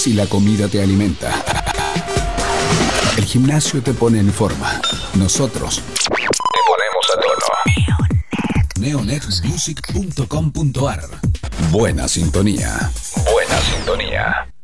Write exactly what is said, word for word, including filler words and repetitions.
Si la comida te alimenta, el gimnasio te pone en forma, nosotros te ponemos a tono. neonet music punto com punto ar. Buena sintonía. Buena sintonía.